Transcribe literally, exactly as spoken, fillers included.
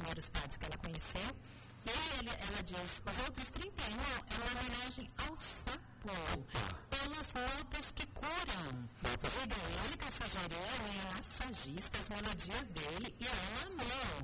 primeiros padres que ela conheceu. E ele, ela diz, os outros trinta e um é uma homenagem ao sapo, pelas notas que curam. Diga ele que sugeriu em massagista as melodias dele e ela amou.